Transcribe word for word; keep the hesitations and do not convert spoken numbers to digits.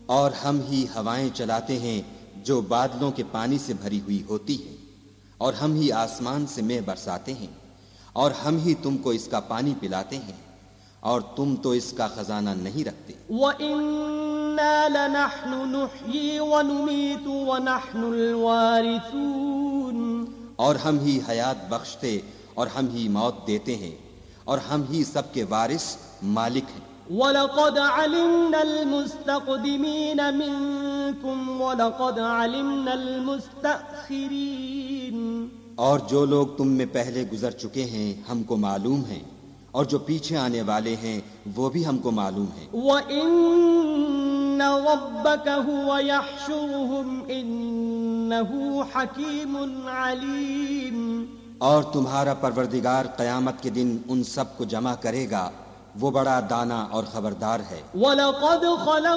اور ہم ہی ہوائیں چلاتے ہیں جو بادلوں کے پانی سے بھری ہوئی ہوتی ہیں، اور ہم ہی آسمان سے مے برساتے ہیں، اور ہم ہی تم کو اس کا پانی پلاتے ہیں، اور تم تو اس کا خزانہ نہیں رکھتے۔ وَإِنَّا لَنَحْنُ نُحْيِي وَنُمِيتُ وَنَحْنُ الْوَارِثُونَ، اور ہم ہی حیات بخشتے اور ہم ہی موت دیتے ہیں، اور ہم ہی سب کے وارث مالک ہیں۔ وَلَقَدْ عَلِمْنَا الْمُسْتَقْدِمِينَ مِنْكُمْ وَلَقَدْ عَلِمْنَا الْمُسْتَأْخِرِينَ، اور جو لوگ تم میں پہلے گزر چکے ہیں ہم کو معلوم ہیں، اور جو پیچھے آنے والے ہیں وہ بھی ہم کو معلوم ہیں۔ وَإِنَّ رَبَّكَ هُوَ يَحْشُرُهُمْ إِنَّهُ حَكِيمٌ عَلِيمٌ، اور تمہارا پروردگار قیامت کے دن ان سب کو جمع کرے گا، وہ بڑا دانا اور خبردار ہے۔ وَلَقَدْ خَلَقْنَا